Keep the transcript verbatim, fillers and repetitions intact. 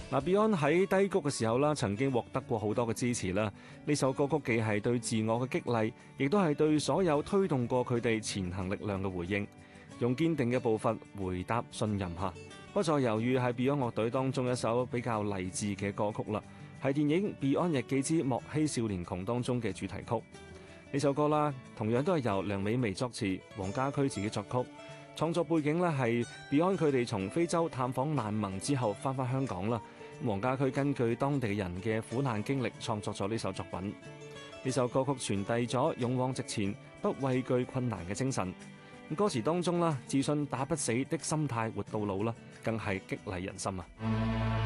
嗱，Beyond 喺低谷嘅時候啦，曾經獲得過好多嘅支持啦。呢首歌曲既係對自我嘅激勵，亦都係對所有推動過佢哋前行力量嘅回應，用堅定嘅步伐回答信任下。不再猶豫係 Beyond 樂隊當中一首比較勵志嘅歌曲啦，係電影《Beyond 日記之莫欺少年窮》當中嘅主題曲。呢首歌啦，同樣都係由梁美薇作詞，黃家駒自己作曲。創作背景咧係 Beyond 佢哋從非洲探訪難民之後翻返香港啦。黃家駒根據當地人嘅苦難經歷創作咗呢首作品。呢首歌曲傳遞咗勇往直前、不畏懼困難嘅精神。歌詞當中啦，自信打不死的心態活到老啦，更係激勵人心啊！